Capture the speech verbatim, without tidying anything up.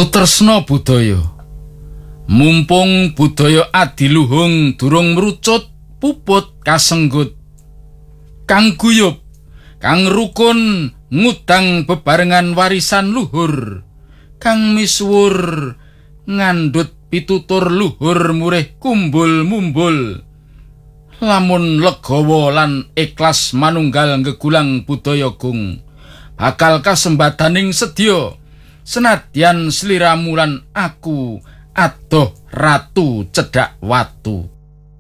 Sutresna budaya. Mumpung budaya adiluhung durung mrucut puput kasenggut. Kang guyub, kang rukun ngudang bebarengan warisan luhur. Kang misuwur ngandhut pitutur luhur murih kumbul mumbul. Lamun legawa lan ikhlas manunggal gegulang budaya gung. Bakal kasembadaning sedya. Senadyan sliramu lan aku adoh ratu cedhak watu.